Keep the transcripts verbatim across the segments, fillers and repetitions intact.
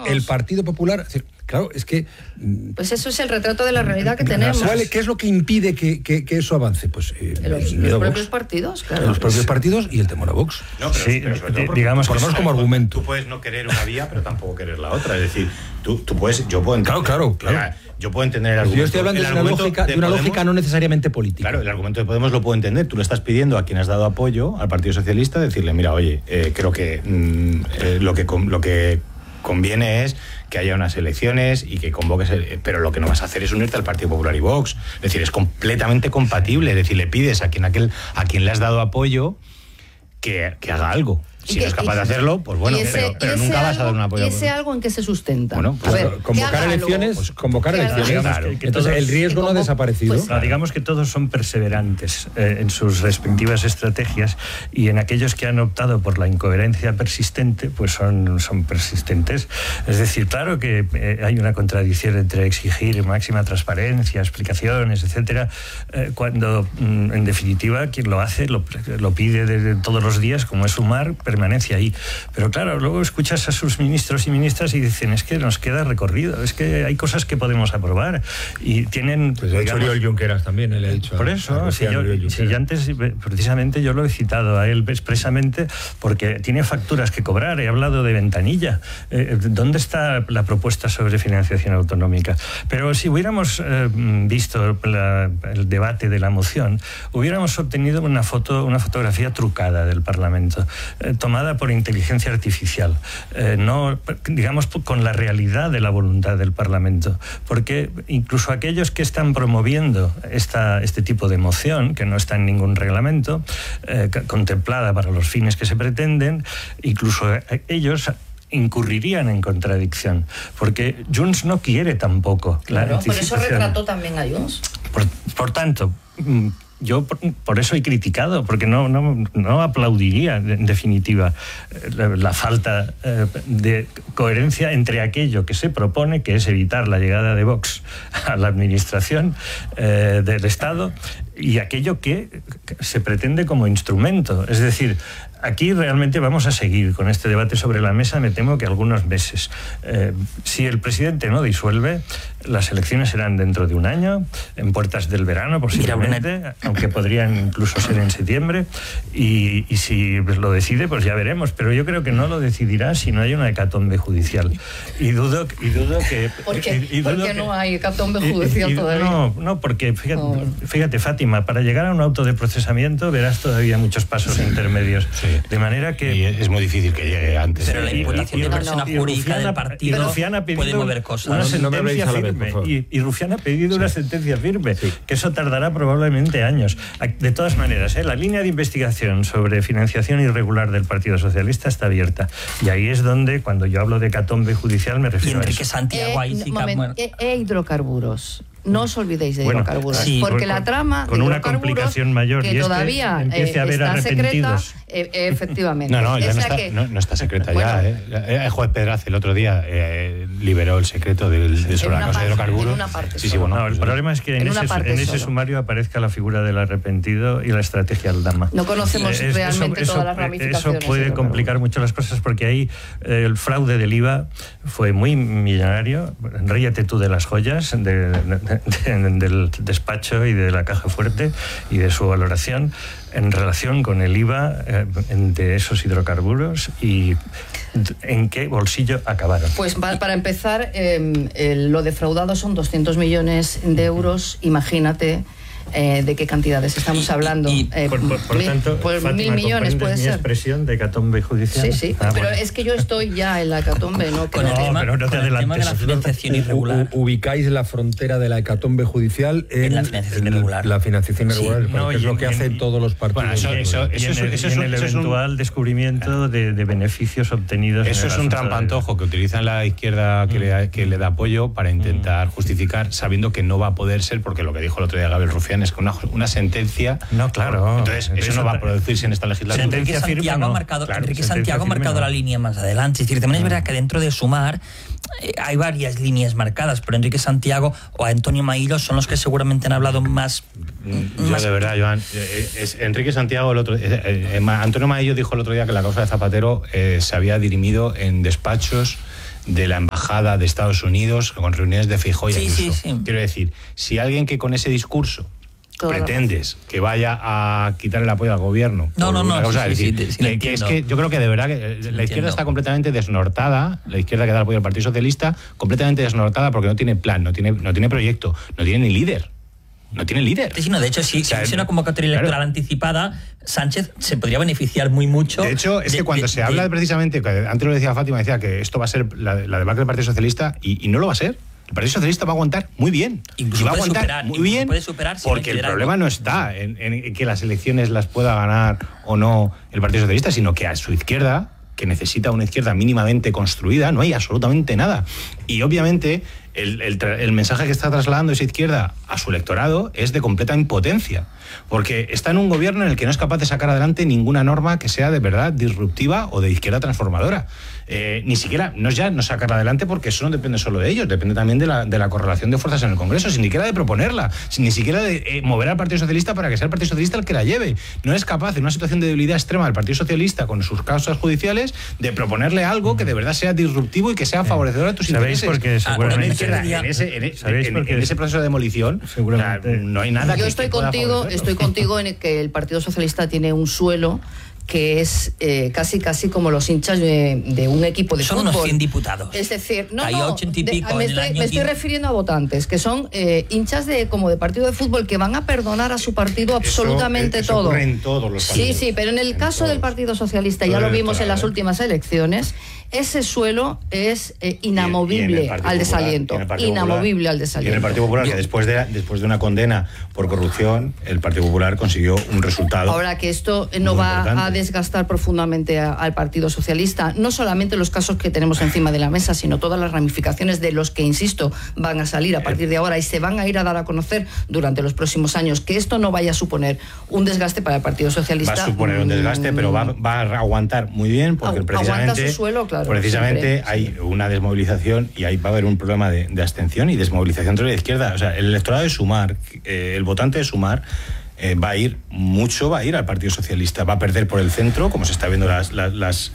el Partido Popular... Claro, es que... Pues eso es el retrato de la realidad que tenemos. ¿Cuál, ¿Qué es lo que impide que, que, que eso avance? Pues eh, los, los propios partidos, claro. Los propios partidos y el temor a Vox. No, pero, sí, pero sobre todo digamos, por lo menos como tú, argumento. Tú puedes no querer una vía, pero tampoco querer la otra. Es decir, tú, tú puedes... Yo puedo entender, claro, claro, claro. Yo puedo entender el pues argumento. Yo estoy hablando de una, lógica, de una Podemos, lógica no necesariamente política. Claro, el argumento de Podemos lo puedo entender. Tú le estás pidiendo a quien has dado apoyo, al Partido Socialista, decirle, mira, oye, eh, creo que mm, eh, lo que lo que conviene es que haya unas elecciones y que convoques, el, pero lo que no vas a hacer es unirte al Partido Popular y Vox. Es decir, es completamente compatible. Es decir, le pides a quien aquel a quien le has dado apoyo que, que haga algo. Si que, no es capaz y, de hacerlo, pues bueno, ese, pero, pero nunca algo, vas a dar un apoyo. ¿Y ese algo en qué se sustenta? Bueno, pues a ver, convocar elecciones, pues, convocar elecciones. Claro. Que, que Entonces todos, el riesgo no ha desaparecido. Pues, claro. Digamos que todos son perseverantes eh, en sus respectivas estrategias y en aquellos que han optado por la incoherencia persistente, pues son, son persistentes. Es decir, claro que eh, hay una contradicción entre exigir máxima transparencia, explicaciones, etcétera, eh, cuando mm, en definitiva quien lo hace lo, lo pide de, de todos los días, como es Sumar, permanencia ahí. Pero claro, luego escuchas a sus ministros y ministras y dicen, es que nos queda recorrido, es que hay cosas que podemos aprobar. Y tienen... Pues de hecho, Oriol Junqueras también, él ha dicho. Por eso, a, si, yo, si yo antes, precisamente yo lo he citado a él expresamente, porque tiene facturas que cobrar, he hablado de ventanilla. Eh, ¿Dónde está la propuesta sobre financiación autonómica? Pero si hubiéramos eh, visto la, el debate de la moción, hubiéramos obtenido una foto, una fotografía trucada del Parlamento, eh, tomada por inteligencia artificial, eh, no, digamos, con la realidad de la voluntad del Parlamento, porque incluso aquellos que están promoviendo esta, este tipo de moción, que no está en ningún reglamento, eh, contemplada para los fines que se pretenden, incluso ellos incurrirían en contradicción, porque Junts no quiere tampoco. Claro, por eso retrató también a Junts. Por, por tanto, yo por, por eso he criticado, porque no, no, no aplaudiría, en definitiva, la, la falta eh, de coherencia entre aquello que se propone, que es evitar la llegada de Vox a la administración eh, del Estado, y aquello que se pretende como instrumento. Es decir, aquí realmente vamos a seguir con este debate sobre la mesa, me temo que algunos meses. Eh, si el presidente no disuelve, las elecciones serán dentro de un año, en puertas del verano posiblemente, Mira, aunque podrían incluso ser en septiembre, y, y si lo decide, pues ya veremos. Pero yo creo que no lo decidirá si no hay una hecatombe judicial. Y dudo, y dudo que... ¿Por qué, y, y ¿Por qué que, no hay hecatombe judicial y, y, todavía? No, no, porque fíjate, oh. fíjate, Fátima, para llegar a un auto de procesamiento verás todavía muchos pasos sí. intermedios. Sí. De manera que... Y es muy difícil que llegue antes. Pero la imposición de persona no, jurídica del partido Rufián puede mover cosas. Una no, sentencia no firme. vez, y, y Rufián ha pedido sí. una sentencia firme, sí. que eso tardará probablemente años. De todas maneras, ¿eh? la línea de investigación sobre financiación irregular del Partido Socialista está abierta. Y ahí es donde, cuando yo hablo de hecatombe judicial, me refiero y Enrique a eso. Santiago, ahí sí que... Bueno. E, e hidrocarburos. No os olvidéis de bueno, hidrocarburos, sí, porque con, la trama con de una complicación mayor que y es todavía que empiece a haber está secreta, arrepentidos. Eh, efectivamente. No, no, ya no está, que... no, no está secreta bueno, ya. Eh. El juez Pedraz el otro día eh, liberó el secreto del, de sobre la cosa de hidrocarburos. Sí, sí, bueno, no, el problema es que en, en, ese, en ese sumario aparezca la figura del arrepentido y la estrategia Aldama. No conocemos eh, realmente eso, todas eso, las ramificaciones. Eso puede complicar mucho las cosas, porque ahí eh, el fraude del I V A fue muy millonario. Ríete tú de las joyas de, de, de, de, del despacho y de la caja fuerte y de su valoración en relación con el I V A eh, de esos hidrocarburos y en qué bolsillo acabaron. Pues para empezar, eh, el, lo defraudado son doscientos millones de euros, imagínate. Eh, ¿De qué cantidades estamos hablando? Y, y, eh, por, por, por mil, tanto, por Fátima, mil millones puede mi ser. expresión de hecatombe judicial. Sí, sí, ah, pero bueno. es que yo estoy ya en la hecatombe, ¿no? Con el, no, tema, pero no te con el tema de la financiación irregular. U, ubicáis la frontera de la hecatombe judicial en, en la financiación irregular. La financiación irregular, sí, no, que es lo que en, hacen todos los partidos. Bueno, eso, eso, eso, y en el, eso, y en el eso eventual un, descubrimiento de, de beneficios obtenidos. Eso es un trampantojo que utilizan la izquierda que, mm. le, que le da apoyo para intentar mm. justificar, sabiendo que no va a poder ser, porque lo que dijo el otro día Gabriel Rufián es que una, una sentencia... No, claro. Entonces, eso, eso no va a producirse en esta legislatura. Enrique Santiago firme, no. ha marcado, claro, Enrique Santiago ha marcado no. la línea más adelante. Es decir, también es verdad que dentro de Sumar eh, hay varias líneas marcadas, pero Enrique Santiago o Antonio Maillo son los que seguramente han hablado más... Yo más... de verdad, Joan, eh, es Enrique Santiago, el otro, eh, eh, Antonio Maillo dijo el otro día que la causa de Zapatero eh, se había dirimido en despachos de la embajada de Estados Unidos con reuniones de Feijóo y sí, Ayuso. sí, sí. Quiero decir, si alguien que con ese discurso Toda pretendes que vaya a quitar el apoyo al gobierno. No, no, no. Cosa, sí, decir, sí, sí, que, que es que yo creo que de verdad que la entiendo. izquierda está completamente desnortada, la izquierda que da apoyo al Partido Socialista, completamente desnortada porque no tiene plan, no tiene, no tiene proyecto, no tiene ni líder. No tiene líder. Sí, no, de hecho, si, o sea, si hubiese una convocatoria electoral claro. anticipada, Sánchez se podría beneficiar muy mucho. De hecho, es de, que cuando de, se de, habla de, precisamente, antes lo decía Fátima, decía que esto va a ser la, la debacle del Partido Socialista y, y no lo va a ser. El Partido Socialista va a aguantar muy bien. Incluso y va a puede aguantar superar, muy bien puede superar si porque el problema no está en, en que las elecciones las pueda ganar o no el Partido Socialista, sino que a su izquierda, que necesita una izquierda mínimamente construida, no hay absolutamente nada. Y obviamente el, el, el mensaje que está trasladando esa izquierda a su electorado es de completa impotencia, porque está en un gobierno en el que no es capaz de sacar adelante ninguna norma que sea de verdad disruptiva o de izquierda transformadora. Eh, ni siquiera, no es ya no sacarla adelante porque eso no depende solo de ellos, depende también de la, de la correlación de fuerzas en el Congreso, sin ni siquiera de proponerla, sin ni siquiera de eh, mover al Partido Socialista para que sea el Partido Socialista el que la lleve. No es capaz, en una situación de debilidad extrema del Partido Socialista con sus causas judiciales, de proponerle algo que de verdad sea disruptivo y que sea favorecedor a tus ¿Sabéis intereses. Porque seguramente, en, en, ese, en, en, en, en ese proceso de demolición seguramente, o sea, no hay nada yo que, estoy que contigo, estoy contigo en que el Partido Socialista tiene un suelo que es eh, casi casi como los hinchas de, de un equipo de son fútbol. Son unos cien diputados. Es decir, no, hay no, ochenta y pico de, me, en estoy, el año me estoy refiriendo a votantes, que son eh, hinchas de como de partido de fútbol que van a perdonar a su partido absolutamente eso, eso todo. En todos los sí, sí, pero en el en caso todos. del Partido Socialista, ya lo vimos en las últimas elecciones, ese suelo es eh, inamovible al desaliento. Inamovible al desaliento. Y en el Partido Popular, que después de, después de una condena por corrupción, el Partido Popular consiguió un resultado. Ahora que esto no va importante. a desgastar profundamente a, al Partido Socialista, no solamente los casos que tenemos encima de la mesa, sino todas las ramificaciones de los que, insisto, van a salir a partir de ahora y se van a ir a dar a conocer durante los próximos años, que esto no vaya a suponer un desgaste para el Partido Socialista. Va a suponer un desgaste, pero va, va a aguantar muy bien, porque precisamente... Aguanta su suelo, claro. Precisamente siempre, hay siempre. una desmovilización y ahí va a haber un problema de, de abstención y desmovilización de la izquierda. O sea, el electorado de Sumar, eh, el votante de Sumar, eh, va a ir, mucho va a ir al Partido Socialista. Va a perder por el centro, como se está viendo las... las, las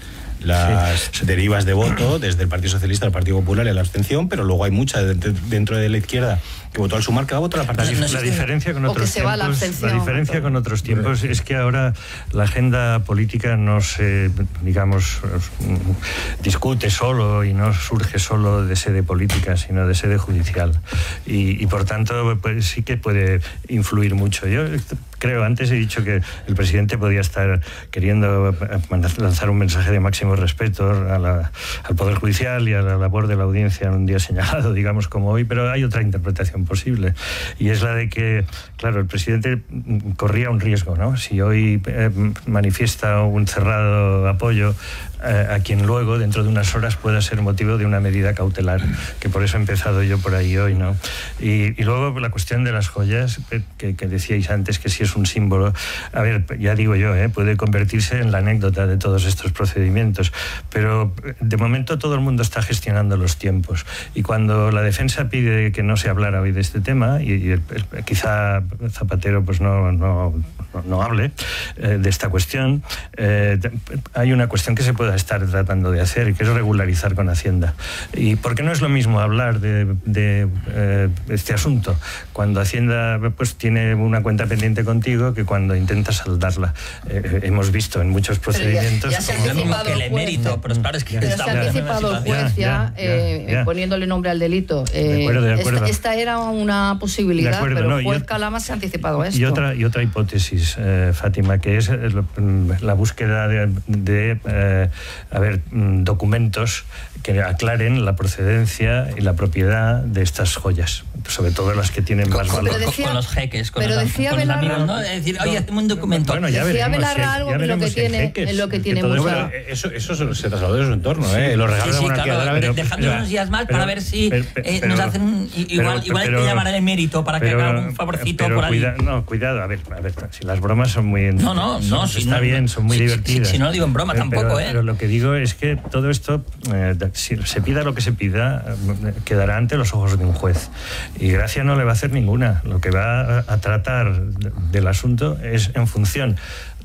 las sí. derivas de voto desde el Partido Socialista al Partido Popular y a la abstención, pero luego hay mucha de, de, dentro de la izquierda que votó al Sumar que va a votar al Partido Socialista. La, la diferencia con otros tiempos, la, la diferencia con otros tiempos es que ahora la agenda política no se, digamos, discute solo y no surge solo de sede política, sino de sede judicial. Y, y por tanto, pues, sí que puede influir mucho. Yo creo, antes he dicho que el presidente podía estar queriendo lanzar un mensaje de máximo respeto a la, al Poder Judicial y a la labor de la audiencia en un día señalado, digamos, como hoy, pero hay otra interpretación posible, y es la de que, claro, el presidente corría un riesgo, ¿no? Si hoy eh, manifiesta un cerrado apoyo eh, a quien luego, dentro de unas horas, pueda ser motivo de una medida cautelar, que por eso he empezado yo por ahí hoy, ¿no? Y, y luego la cuestión de las joyas, que, que decíais antes que si es un símbolo, a ver, ya digo yo, ¿eh? puede convertirse en la anécdota de todos estos procedimientos, pero de momento todo el mundo está gestionando los tiempos, y cuando la defensa pide que no se hablara hoy de este tema, y, y el, el, quizá Zapatero pues no, no, no, no hable eh, de esta cuestión, eh, hay una cuestión que se pueda estar tratando de hacer, que es regularizar con Hacienda. ¿Y por qué no es lo mismo hablar de, de eh, este asunto cuando Hacienda pues tiene una cuenta pendiente contigo que cuando intentas saldarla? Eh, hemos visto en muchos procedimientos ya, ya se ha anticipado que el emérito, pero claro, es que pero se ha anticipado el juez ya, ya, eh, ya, ya. poniéndole nombre al delito. Eh, de acuerdo, de acuerdo. Esta, esta era una posibilidad, acuerdo, pero no, el juez yo, Calama se ha anticipado a esto. Y otra, y otra hipótesis, eh, Fátima, que es la búsqueda de, de eh, a ver, documentos que aclaren la procedencia y la propiedad de estas joyas, sobre todo las que tienen con, más valor. Decía, con los jeques, con, pero los, decía con los Belarra, amigos, ¿no? Es decir, oye, hacemos un documento. Bueno, ya decía veremos, Belarra si, algo ya en lo que tiene, jeques, en lo que tiene que mucha... bueno, eso, eso se trató de su entorno, ¿eh? Sí, los regalos sí, sí, de la monarquía claro, de la dejando unos días más para ver si pero, eh, pero, nos hacen igual, pero, igual hay pero, que llamar al emérito para pero, que haga un favorcito pero por ahí. Cuida, no, cuidado, a ver, a ver, si las bromas son muy... No, no, son, no. Si si está no, bien, son muy si, divertidas. Si, si no lo digo en broma pero, tampoco, pero, ¿eh? Pero lo que digo es que todo esto, eh, si se pida lo que se pida, eh, quedará ante los ojos de un juez. Y Gracia no le va a hacer ninguna. Lo que va a, a tratar del asunto es en función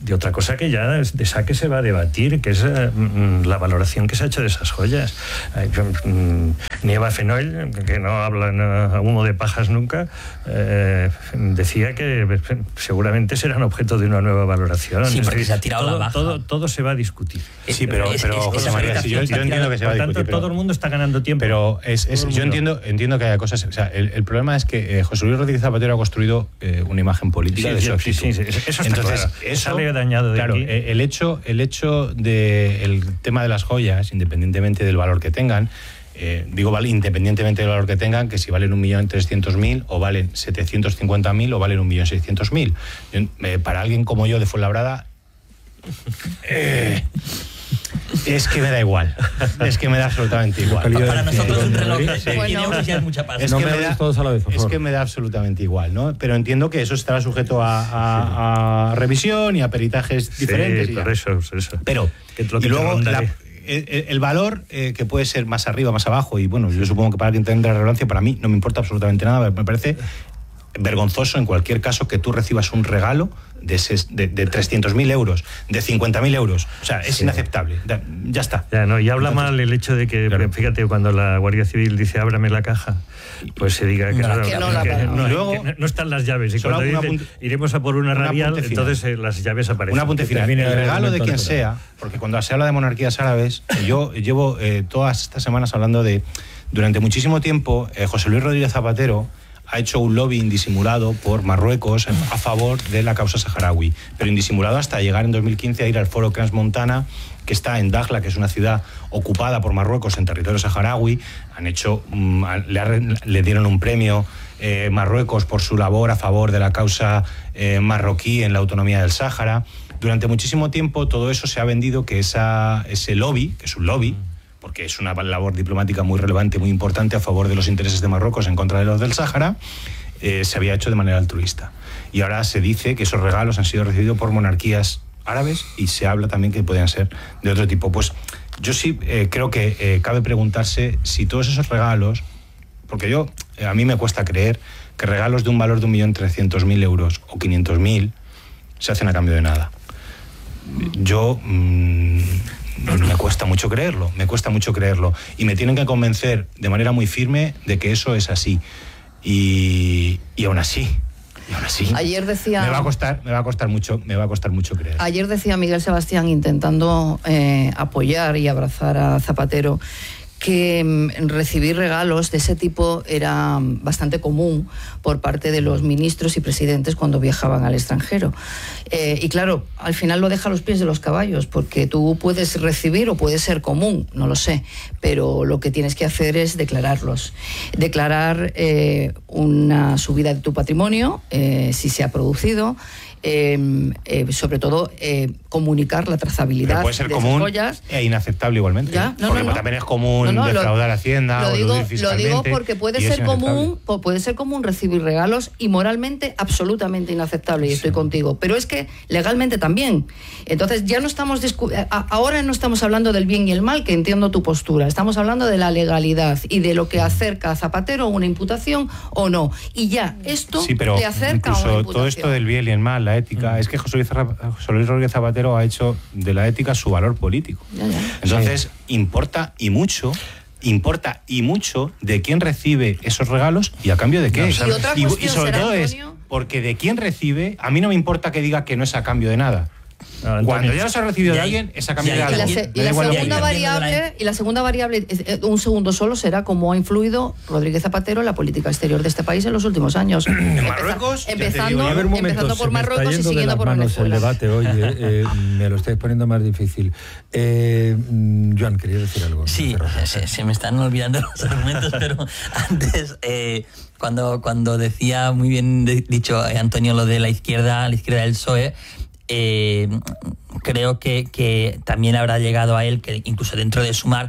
de otra cosa que ya de saque se va a debatir, que es eh, la valoración que se ha hecho de esas joyas. Eh, Nieva Fenoll, que no habla a humo de pajas nunca, eh, decía que seguramente serán objeto de una nueva valoración. Sí, es porque decir, se ha tirado todo, la baja. Todo, todo se va a discutir. Sí, pero, es, pero es, José es, María, es, si yo, yo entiendo que se va a discutir. Por tanto, pero, todo el mundo está ganando tiempo. Pero es, es, yo entiendo, entiendo que haya cosas... O sea, el, el problema es que eh, José Luis Rodríguez Zapatero ha construido eh, una imagen política sí, de sí, su actitud. sí, sí, sí, eso está Entonces, claro. eso, sale dañado de claro, aquí. el hecho, el hecho del tema de las joyas, independientemente del valor que tengan, eh, digo, vale, independientemente del valor que tengan, que si valen un millón trescientos mil, o valen setecientos cincuenta mil, o valen un millón seiscientos mil. Eh, para alguien como yo de Fuenlabrada, eh, es que me da igual. Es que me da absolutamente igual. Para nosotros un reloj de Sí. cien euros ya es mucha pasta. Es, No que me me da, hables todos a la vez, por es favor. que me da absolutamente igual, ¿no? Pero entiendo que eso estará sujeto a, a, a revisión y a peritajes Sí, diferentes. y por ya. eso, por eso. Pero, Que es lo que y te luego, rondaré. la- el, el valor eh, que puede ser más arriba, más abajo, y bueno, yo supongo que para quien tenga relevancia, para mí no me importa absolutamente nada, me parece vergonzoso en cualquier caso que tú recibas un regalo de, ses- de, de trescientos mil euros, de cincuenta mil euros. O sea, es Sí. inaceptable. Ya, ya está. Ya, no, y habla Entonces, mal el hecho de que, claro. fíjate, cuando la Guardia Civil dice ábrame la caja, pues se diga que, No, no, que no la que abra. no, Y luego- que no- no están las llaves. Y Solo cuando un dice, apunte- iremos a por una un radial, apunte final. entonces eh, las llaves aparecen. Un apunte final. termine El el regalo de argumento quien anterior. sea, porque cuando se habla de monarquías árabes, yo llevo eh, todas estas semanas hablando de... Durante muchísimo tiempo, eh, José Luis Rodríguez Zapatero ha hecho un lobby indisimulado por Marruecos a favor de la causa saharaui, pero indisimulado hasta llegar en dos mil quince a ir al foro Crans-Montana, que está en Dakhla, que es una ciudad ocupada por Marruecos en territorio saharaui. Han hecho, um, le, ha, le dieron un premio eh, Marruecos por su labor a favor de la causa eh, marroquí en la autonomía del Sáhara. Durante muchísimo tiempo todo eso se ha vendido que esa, ese lobby, que es un lobby, porque es una labor diplomática muy relevante, muy importante a favor de los intereses de Marruecos en contra de los del Sáhara, eh, se había hecho de manera altruista. Y ahora se dice que esos regalos han sido recibidos por monarquías árabes y se habla también que podían ser de otro tipo. Pues yo sí eh, creo que eh, cabe preguntarse si todos esos regalos, porque yo, eh, a mí me cuesta creer que regalos de un valor de un millón trescientos mil euros o quinientos mil se hacen a cambio de nada. Yo... Mmm, me cuesta mucho creerlo, me cuesta mucho creerlo. Y me tienen que convencer de manera muy firme de que eso es así. Y, y aún así, y aún así. Ayer decía... Me va a costar, me va a costar mucho, me va a costar mucho creer. Ayer decía Miguel Sebastián, intentando eh, apoyar y abrazar a Zapatero, que mm, recibir regalos de ese tipo era mm, bastante común por parte de los ministros y presidentes cuando viajaban al extranjero. Eh, y claro, al final lo deja a los pies de los caballos, porque tú puedes recibir o puede ser común, no lo sé, pero lo que tienes que hacer es declararlos. Declarar eh, una subida de tu patrimonio, eh, si se ha producido, Eh, eh, sobre todo eh, comunicar la trazabilidad Pero puede ser de común esas joyas. e inaceptable igualmente. Ya, no, porque no, no. también es común No, no, lo- defraudar a Hacienda Lo o digo, eludir lo fiscalmente. digo porque puede y es ser común, inaceptable. po- puede ser común recibir regalos y moralmente absolutamente inaceptable, y estoy contigo. Pero es que legalmente también. Entonces ya no estamos discu- a- ahora no estamos hablando del bien y el mal, que entiendo tu postura. Estamos hablando de la legalidad y de lo que acerca a Zapatero una imputación o no. Y ya esto Sí, pero te acerca a una incluso imputación. todo esto del bien y el mal, la ética, es que José Luis, Zarra- José Luis Rodríguez Zapatero ha hecho de la ética su valor político. Ya, ya. Entonces, importa y mucho, importa y mucho de quién recibe esos regalos y a cambio de qué. Y otra y, cuestión y sobre será, todo Antonio, es porque de quién recibe, a mí no me importa que diga que no es a cambio de nada. No, Antonio, Cuando ya los ha recibido de ya hay- alguien, es a cambio ya de hay- Y la, algo. se- Me y da la igual lo que segunda diga. variable, y la segunda variable, es- eh, un segundo solo, será cómo ha influido Rodríguez Zapatero en la política exterior de este país en los últimos años. En Marruecos, ya te empezando, digo yo. A ver, un momento, empezando por se me está Marruecos y yendo de siguiendo las por manos Venezuela. el debate, oye, eh, me lo estáis poniendo más difícil. Eh, mm, Joan, quería decir algo. Sí, se, se me están olvidando los argumentos, pero antes, eh, cuando, cuando decía muy bien de- dicho eh, Antonio lo de la izquierda, la izquierda del P S O E, eh, creo que, que también habrá llegado a él que incluso dentro de Sumar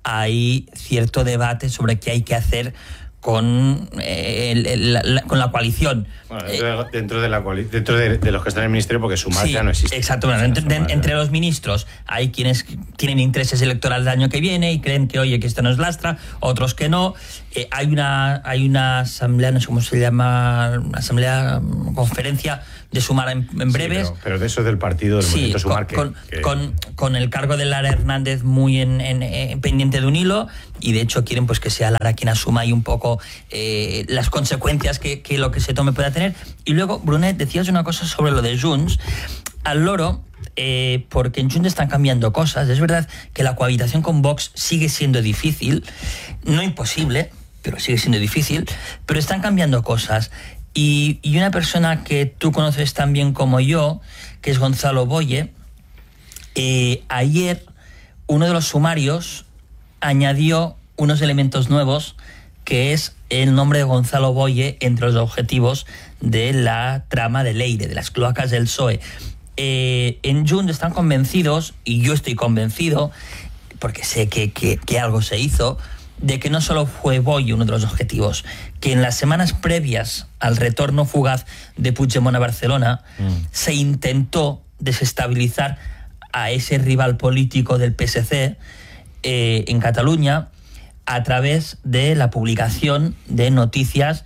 hay cierto debate sobre qué hay que hacer con, eh, el- el- la, la- con la coalición. Bueno, Eh, dentro, de, dentro, de, la, coali- dentro de, de los que están en el ministerio, porque Sumar Sí, ya no existe. exacto. Bueno, entre, Sumar ya- entre los ministros hay quienes tienen intereses electorales del año que viene y creen que, oye, que esto nos lastra, otros que no. Eh, hay una hay una asamblea, no sé cómo se llama, asamblea, mm, conferencia de Sumar en, en breves. Sí, pero, pero de eso del partido, del sí, movimiento Sumar. Con, que, que... Con, con el cargo de Lara Hernández muy en, en, en pendiente de un hilo, y de hecho quieren pues que sea Lara quien asuma ahí un poco eh, las consecuencias que, que lo que se tome pueda tener. Y luego, Brunet, decías una cosa sobre lo de Junts. Al loro, eh, porque en Junts están cambiando cosas. Es verdad que la cohabitación con Vox sigue siendo difícil, no imposible, pero sigue siendo difícil, pero están cambiando cosas. Y, y una persona que tú conoces tan bien como yo, que es Gonzalo Boye, eh, ayer uno de los sumarios añadió unos elementos nuevos, que es el nombre de Gonzalo Boye entre los objetivos de la trama de Leire, de las cloacas del P S O E. Eh, en Junts están convencidos, y yo estoy convencido, porque sé que, que, que algo se hizo, de que no solo fue Boye uno de los objetivos, que en las semanas previas al retorno fugaz de Puigdemont a Barcelona mm. se intentó desestabilizar a ese rival político del P S C eh, en Cataluña a través de la publicación de noticias,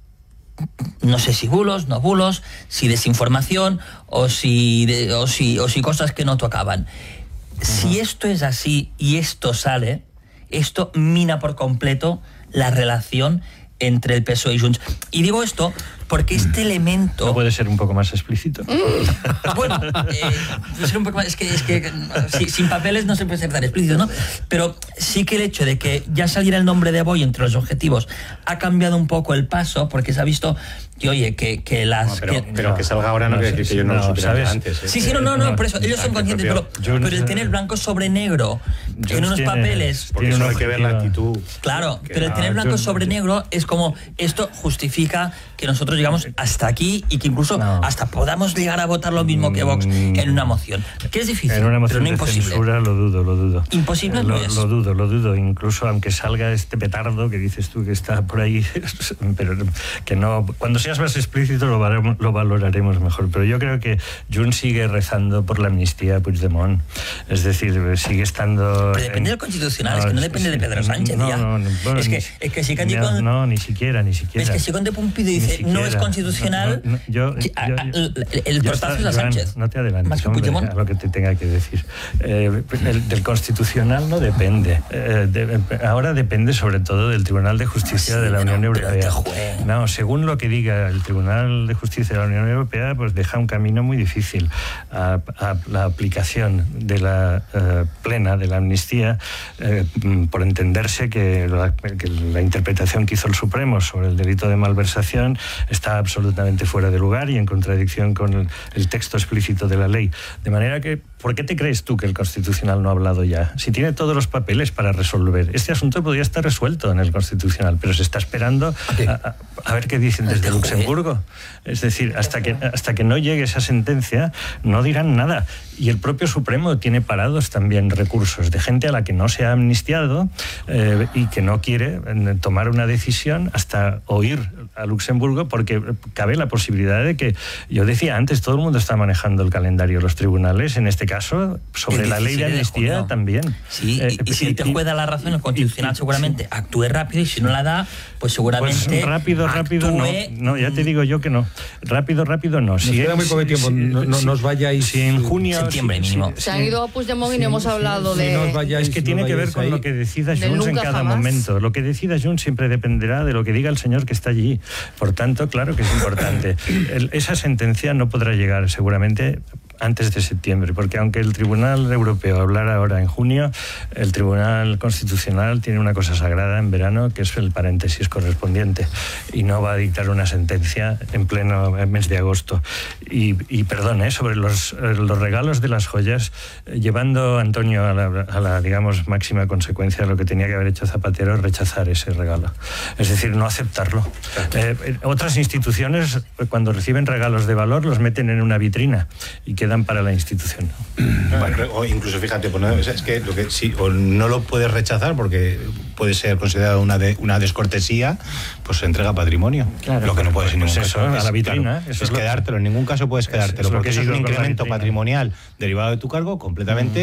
no sé si bulos, no bulos, si desinformación o si, de, o si, o si cosas que no tocaban. Uh-huh. Si esto es así y esto sale, esto mina por completo la relación entre el P S O E y Junts. Y digo esto porque este elemento... ¿No puede ser un poco más explícito? Bueno, eh, ser un poco más, es que, es que si, sin papeles no se puede ser tan explícito, ¿no? Pero sí que el hecho de que ya saliera el nombre de Boye entre los objetivos ha cambiado un poco el paso, porque se ha visto que, oye, que, que las... No, pero, que, pero que salga ahora no, no quiere decir que yo no, no lo supiera antes. ¿eh? Sí, sí, no, no, no, por eso, ellos son conscientes, pero, pero el tener blanco sobre negro Junts en unos tiene, papeles... Porque eso hay que ver la actitud. Claro, pero el tener blanco sobre negro es como, esto justifica que nosotros llegamos hasta aquí y que incluso no. hasta podamos llegar a votar lo mismo que Vox en una moción. Que es difícil, en una moción pero no de imposible. Censura, lo dudo, lo dudo. Imposible eh, no lo, es. Lo dudo, lo dudo. Incluso aunque salga este petardo que dices tú que está por ahí, pero que no... Cuando seas más explícito lo, valoraremos, lo valoraremos mejor. Pero yo creo que Junts sigue rezando por la amnistía a Puigdemont. Es decir, sigue estando... Pero depende en, del Constitucional, no, es que no depende sí, de Pedro Sánchez no, ya. No, no, bueno, es, que, es que si Conde no, con... no, ni siquiera, ni siquiera. Es que si Conde Pumpido dice no es constitucional, no, no, yo, yo, a, a, el, el tortazo es a Sánchez. No te adelantes, hombre, a lo que te tenga que decir. Eh, el, del Constitucional no depende. Eh, de, ahora depende sobre todo del Tribunal de Justicia sí, de la Unión Europea. No, según lo que diga el Tribunal de Justicia de la Unión Europea, pues deja un camino muy difícil a, a la aplicación de la eh, plena de la amnistía, eh, por entenderse que la, que la interpretación que hizo el Supremo sobre el delito de malversación está absolutamente fuera de lugar y en contradicción con el, el texto explícito de la ley. De manera que, ¿por qué te crees tú que el Constitucional no ha hablado ya? Si tiene todos los papeles para resolver. Este asunto podría estar resuelto en el Constitucional, pero se está esperando a, a, a ver qué dicen desde Luxemburgo. Es decir, hasta que, hasta que no llegue esa sentencia, no dirán nada. Y el propio Supremo tiene parados también recursos de gente a la que no se ha amnistiado eh, y que no quiere tomar una decisión hasta oír a Luxemburgo, porque cabe la posibilidad de que, yo decía antes, todo el mundo está manejando el calendario de los tribunales, en este caso, sobre la ley de amnistía de también. Sí, eh, y, y si y, te juega la razón el Constitucional, y, seguramente sí. actúe rápido, y si no la da, pues seguramente pues rápido, rápido no, no, ya te digo yo que no. Rápido, rápido no. Nos si queda es, muy poco tiempo, si, no, no si, nos vayáis... Si en junio... Septiembre mínimo. Si, se han ido a Puigdemont y no hemos hablado si, de... Si no vayáis, es que tiene no que ver con ahí. lo que decida Junts en cada jamás. momento. Lo que decida Junts siempre dependerá de lo que diga el señor que está allí. Por tanto, claro que es importante. El, esa sentencia no podrá llegar seguramente antes de septiembre, porque aunque el Tribunal Europeo hablara ahora en junio, el Tribunal Constitucional tiene una cosa sagrada en verano, que es el paréntesis correspondiente, y no va a dictar una sentencia en pleno mes de agosto. Y, y perdón, ¿eh? sobre los, los regalos de las joyas, llevando a Antonio a la, a la, digamos, máxima consecuencia, lo que tenía que haber hecho Zapatero es rechazar ese regalo. Es decir, no aceptarlo. Eh, otras instituciones, cuando reciben regalos de valor, los meten en una vitrina y que dan para la institución. Bueno, o incluso fíjate, pues, es que, lo que sí, o no lo puedes rechazar porque puede ser considerado una de, una descortesía, pues se entrega patrimonio. Claro, lo que no puedes en ningún pues caso eso, es, a la vitrina, claro, eso es, es quedártelo, en ningún caso puedes quedártelo, es, es porque que eso es un incremento patrimonial derivado de tu cargo completamente mm.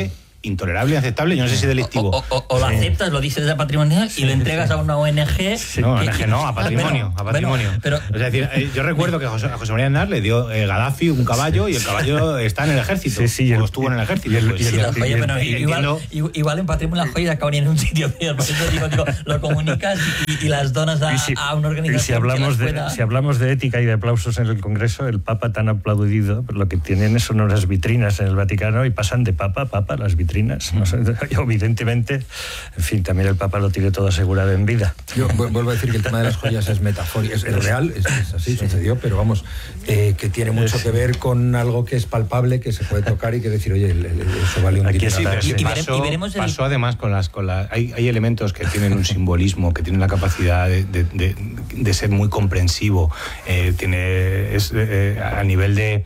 intolerable, inaceptable, yo no sé si delictivo. O, o, o lo aceptas, lo dices de patrimonial y lo entregas a una O N G. Sí, no, que, O N G no, a patrimonio, bueno, a patrimonio. Bueno, pero, es decir, eh, yo recuerdo que a José, a José María Aznar le dio eh, Gaddafi un caballo, sí, y el caballo está en el ejército. Sí, sí, o estuvo en el ejército. Y el, pues, y el, sí, la joya, bueno, y, igual, igual en patrimonio la joya acabaría en un sitio peor. Por eso digo, digo lo comunicas y, y las donas a, si, a una organización. Y si hablamos, pueda... de, si hablamos de ética y de aplausos en el Congreso, el Papa tan aplaudido, lo que tienen son unas vitrinas en el Vaticano y pasan de Papa a Papa las vitrinas. No sé, evidentemente, en fin, también el Papa lo tiene todo asegurado en vida. Yo vuelvo a decir que el tema de las joyas es metafórico, es, es real, es, es así, sí, sucedió, pero vamos, eh, que tiene mucho que ver con algo que es palpable, que se puede tocar y que decir, oye, el, el, eso vale un dinero. Sí, pero sí, y, pasó, y veremos el... pasó además con las... Con la, hay, hay elementos que tienen un simbolismo, que tienen la capacidad de, de, de, de ser muy comprensivo, eh, tiene, es, eh, a nivel de...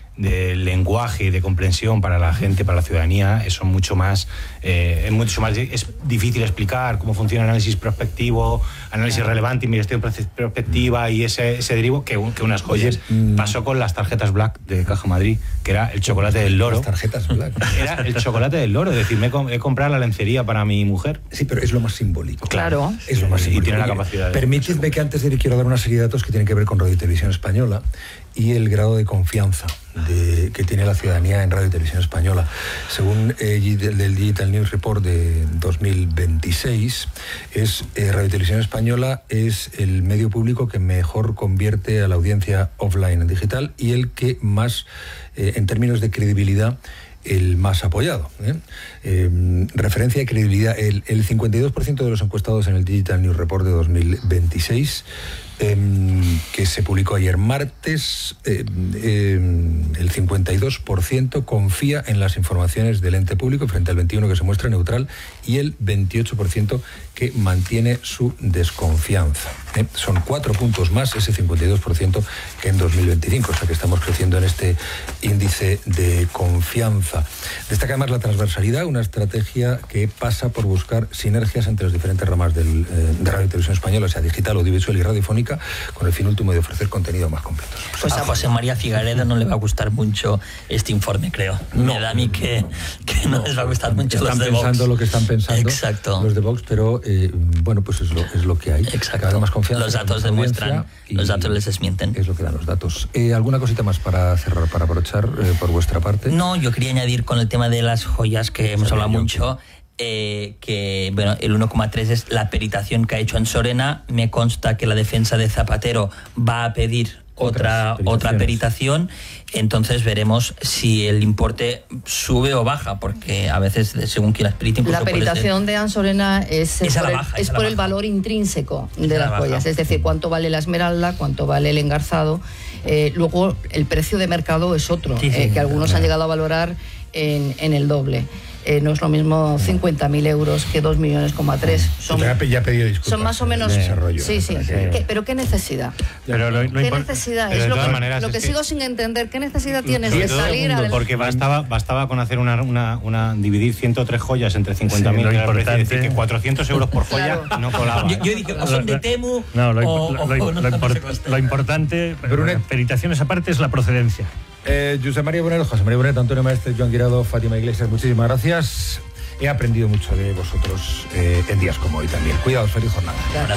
de lenguaje y de comprensión para la gente, para la ciudadanía, eso mucho más, eh, es mucho más es difícil explicar cómo funciona el análisis prospectivo, análisis relevante, investigación prospectiva y ese, ese derivo que, que unas joyas. Oye, pasó con las tarjetas Black de Caja Madrid, que era el chocolate del loro. Las tarjetas Black. Era el chocolate del loro, es decir, me he comprado la lencería para mi mujer. Sí, pero es lo más simbólico. Claro. Es lo más simbólico. Y tiene la capacidad de... Permitidme que antes de ir quiero dar una serie de datos que tienen que ver con Radio y Televisión Española y el grado de confianza de, que tiene la ciudadanía en Radio y Televisión Española. Según eh, del, del Digital News Report de dos mil veintiséis, es, eh, Radio y Televisión Española es el medio público que mejor convierte a la audiencia offline en digital y el que más, eh, en términos de credibilidad, el más apoyado. ¿eh? Eh, referencia de credibilidad, el, el cincuenta y dos por ciento de los encuestados en el Digital News Report de dos mil veintiséis, eh, que se publicó ayer martes, eh, eh, el cincuenta y dos por ciento confía en las informaciones del ente público frente al veintiuno por ciento que se muestra neutral y el veintiocho por ciento que mantiene su desconfianza. ¿eh? Son cuatro puntos más, ese cincuenta y dos por ciento, que en dos mil veinticinco, o sea que estamos creciendo en este índice de confianza. Destaca además la transversalidad, una estrategia que pasa por buscar sinergias entre las diferentes ramas del, eh, de Radio y Televisión Española, o sea, digital, audiovisual y radiofónica, con el fin último de ofrecer contenido más completo. Pues a José María Figaredo no le va a gustar mucho este informe, creo. No. Me da a mí que, que no, no les va a gustar mucho están los de Vox. Están pensando lo que están pensando Exacto. los de Vox, pero eh, bueno, pues es lo, es lo que hay. Exacto. Cada vez más confianza. Los datos demuestran, los datos les desmienten. Es lo que dan los datos. Eh, ¿Alguna cosita más para cerrar, para aprovechar eh, por vuestra parte? No, yo quería añadir con el tema de las joyas, que hemos hablado mucho, eh, que bueno, el uno coma tres es la peritación que ha hecho Ansorena. Me consta que la defensa de Zapatero va a pedir otra, otra peritación, entonces veremos si el importe sube o baja, porque a veces según quien las perita... La peritación de Ansorena es, es por, el, baja, es por el valor intrínseco de las baja. joyas, es decir, cuánto vale la esmeralda, cuánto vale el engarzado. Eh, luego el precio de mercado es otro, sí, sí, eh, que algunos claro. han llegado a valorar en, en el doble. Eh, no es lo mismo cincuenta mil euros que dos millones coma tres. Son, ya he pedido disculpas. Son más o menos... Desarrollo, sí, sí. ¿Qué, ¿Pero qué necesidad? Pero lo, lo ¿Qué necesidad? Pero es lo, que, maneras, lo que es sigo que, sin entender. ¿Qué necesidad tienes de salir mundo, a... Porque bastaba, bastaba con hacer una, una, una... dividir ciento tres joyas entre cincuenta mil. Sí, lo importante... decir que cuatrocientos euros por joya claro. no colaba. Yo, yo dije, o son de Temu no, lo, o, lo, o, lo, o no lo, import, lo importante, Brunet, peritaciones aparte, es la procedencia. Eh, José María Bonet, José María Bonet, Antonio Maestre, Joan Guirado, Fátima Iglesias, muchísimas gracias. He aprendido mucho de vosotros eh, en días como hoy también. Cuidaos, feliz jornada. Gracias.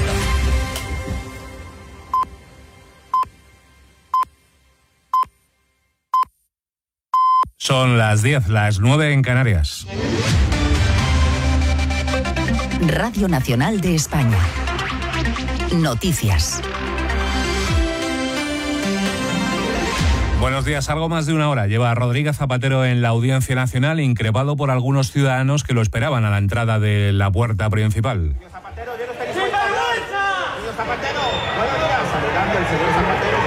Son las diez, las nueve en Canarias. Radio Nacional de España. Noticias. Buenos días. Algo más de una hora lleva a Rodríguez Zapatero en la Audiencia Nacional, increpado por algunos ciudadanos que lo esperaban a la entrada de la puerta principal. Señor Zapatero, yo no estoy Señor Zapatero, buenos días. Saludando el señor Zapatero,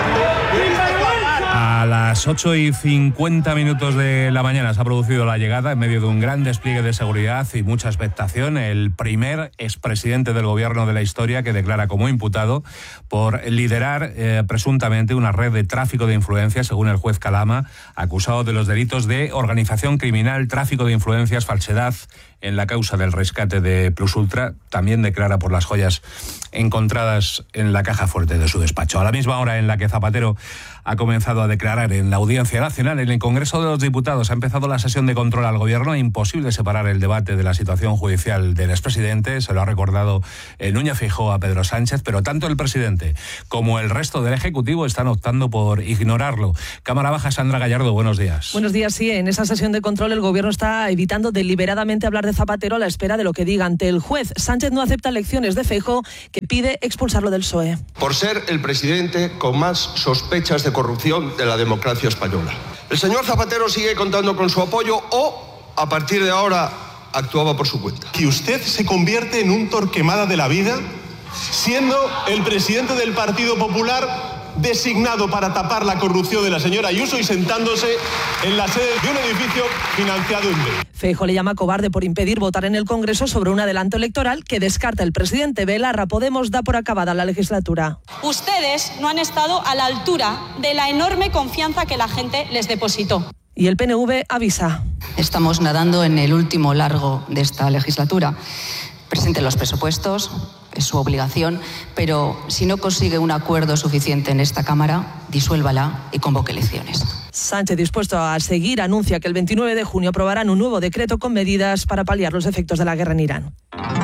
a las ocho y cincuenta minutos de la mañana se ha producido la llegada en medio de un gran despliegue de seguridad y mucha expectación. El primer expresidente del gobierno de la historia que declara como imputado por liderar eh, presuntamente una red de tráfico de influencias, según el juez Calama, acusado de los delitos de organización criminal, tráfico de influencias, falsedad en la causa del rescate de Plus Ultra. También declara por las joyas encontradas en la caja fuerte de su despacho. A la misma hora en la que Zapatero ha comenzado a declarar en la Audiencia Nacional, en el Congreso de los Diputados ha empezado la sesión de control al Gobierno. Imposible separar el debate de la situación judicial del expresidente, se lo ha recordado Núñez Feijóo a Pedro Sánchez, pero tanto el presidente como el resto del Ejecutivo están optando por ignorarlo. Cámara Baja, Sandra Gallardo, buenos días. Buenos días, sí. En esa sesión de control el Gobierno está evitando deliberadamente hablar de Zapatero a la espera de lo que diga ante el juez. Sánchez no acepta lecciones de Feijóo, que pide expulsarlo del P S O E. Por ser el presidente con más sospechas de corrupción de la democracia española. El señor Zapatero sigue contando con su apoyo o, a partir de ahora, actuaba por su cuenta. Que usted se convierte en un Torquemada de la vida, siendo el presidente del Partido Popular designado para tapar la corrupción de la señora Ayuso y sentándose en la sede de un edificio financiado en B. Feijóo le llama cobarde por impedir votar en el Congreso sobre un adelanto electoral que descarta el presidente. Belarra, Podemos da por acabada la legislatura. Ustedes no han estado a la altura de la enorme confianza que la gente les depositó. Y el P N V avisa. Estamos nadando en el último largo de esta legislatura. Presenten los presupuestos, es su obligación, pero si no consigue un acuerdo suficiente en esta Cámara, disuélvala y convoque elecciones. Sánchez, dispuesto a seguir, anuncia que el veintinueve de junio aprobarán un nuevo decreto con medidas para paliar los efectos de la guerra en Irán.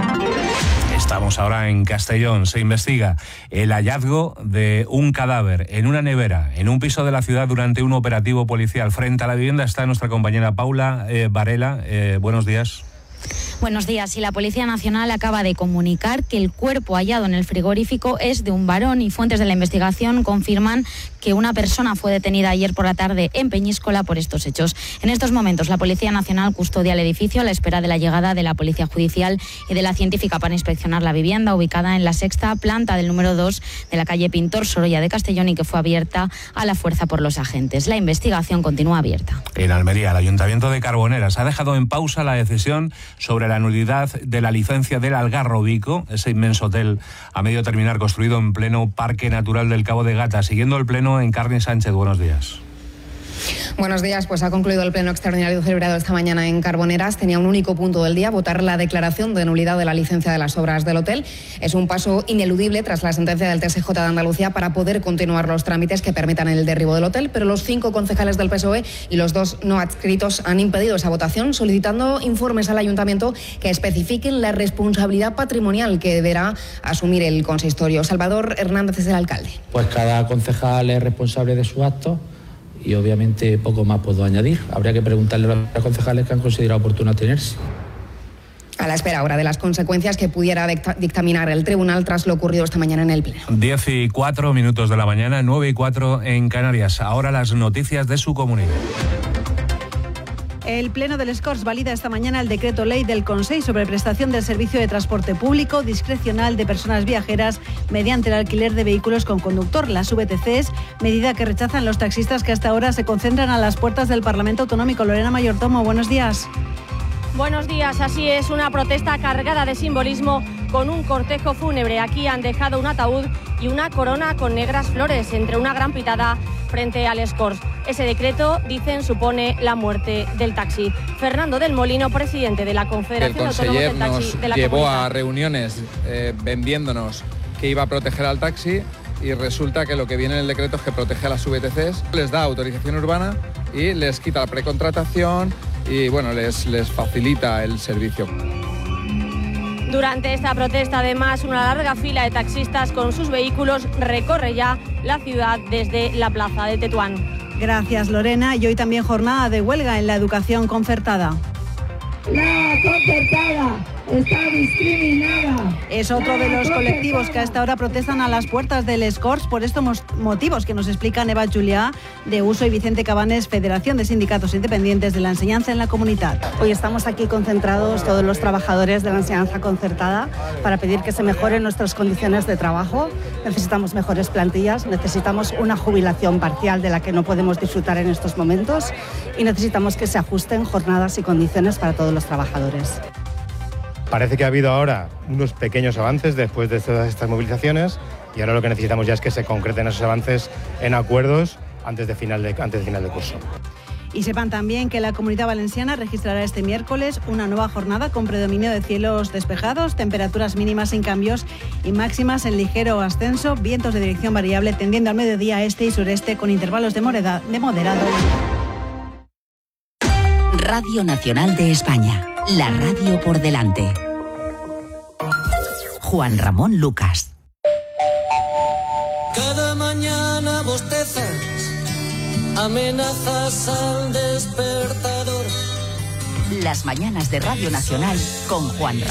Estamos ahora en Castellón. Se investiga el hallazgo de un cadáver en una nevera, en un piso de la ciudad durante un operativo policial. Frente a la vivienda está nuestra compañera Paula eh, Varela. Eh, buenos días. Buenos días. Y la Policía Nacional acaba de comunicar que el cuerpo hallado en el frigorífico es de un varón y fuentes de la investigación confirman que una persona fue detenida ayer por la tarde en Peñíscola por estos hechos. En estos momentos la Policía Nacional custodia el edificio a la espera de la llegada de la Policía Judicial y de la científica para inspeccionar la vivienda ubicada en la sexta planta del número dos de la calle Pintor Sorolla de Castellón y que fue abierta a la fuerza por los agentes. La investigación continúa abierta. En Almería, el Ayuntamiento de Carboneras ha dejado en pausa la decisión sobre la nulidad de la licencia del Algarrobico, ese inmenso hotel a medio terminar construido en pleno Parque Natural del Cabo de Gata. Siguiendo el pleno, Encarni Sánchez, buenos días. Buenos días, pues ha concluido el pleno extraordinario celebrado esta mañana en Carboneras. Tenía un único punto del día, votar la declaración de nulidad de la licencia de las obras del hotel. Es un paso ineludible tras la sentencia del T S J de Andalucía para poder continuar los trámites que permitan el derribo del hotel, pero los cinco concejales del P S O E y los dos no adscritos han impedido esa votación, solicitando informes al ayuntamiento que especifiquen la responsabilidad patrimonial que deberá asumir el consistorio. Salvador Hernández es el alcalde. Pues cada concejal es responsable de sus actos y obviamente poco más puedo añadir. Habría que preguntarle a los concejales que han considerado oportuno tenerse. A la espera ahora de las consecuencias que pudiera dictaminar el tribunal tras lo ocurrido esta mañana en el pleno. diez y cuatro minutos de la mañana, nueve y cuatro en Canarias. Ahora las noticias de su comunidad. El Pleno del Escorts valida esta mañana el decreto ley del Consell sobre prestación del servicio de transporte público discrecional de personas viajeras mediante el alquiler de vehículos con conductor, las V T Cs, medida que rechazan los taxistas que hasta ahora se concentran a las puertas del Parlamento Autonómico. Lorena Mayortomo, buenos días. Buenos días, así es, una protesta cargada de simbolismo con un cortejo fúnebre. Aquí han dejado un ataúd y una corona con negras flores entre una gran pitada frente al Escorts. Ese decreto, dicen, supone la muerte del taxi. Fernando del Molino, presidente de la Confederación Autónoma del Taxi de la llevó Comunidad. a reuniones eh, vendiéndonos que iba a proteger al taxi y resulta que lo que viene en el decreto es que protege a las V T Cs, les da autorización urbana y les quita la precontratación y bueno, les, les facilita el servicio. Durante esta protesta, además, una larga fila de taxistas con sus vehículos recorre ya la ciudad desde la plaza de Tetuán. Gracias, Lorena. Y hoy también jornada de huelga en la educación concertada. La concertada está discriminada. Es otro de los colectivos que hasta ahora protestan a las puertas del Escorts por estos motivos que nos explican Eva Juliá de Uso y Vicente Cabanes, Federación de Sindicatos Independientes de la Enseñanza en la Comunidad. Hoy estamos aquí concentrados todos los trabajadores de la enseñanza concertada para pedir que se mejoren nuestras condiciones de trabajo. Necesitamos mejores plantillas, necesitamos una jubilación parcial de la que no podemos disfrutar en estos momentos y necesitamos que se ajusten jornadas y condiciones para todos los trabajadores. Parece que ha habido ahora unos pequeños avances después de todas estas movilizaciones y ahora lo que necesitamos ya es que se concreten esos avances en acuerdos antes de final de, antes de final de curso. Y sepan también que la Comunidad Valenciana registrará este miércoles una nueva jornada con predominio de cielos despejados, temperaturas mínimas sin cambios y máximas en ligero ascenso, vientos de dirección variable tendiendo al mediodía este y sureste con intervalos de, moreda, de moderado. Radio Nacional de España, la radio por delante. Juan Ramón Lucas. Cada mañana bostezas, amenazas al despertador. Las mañanas de Radio Nacional con Juan Ramón.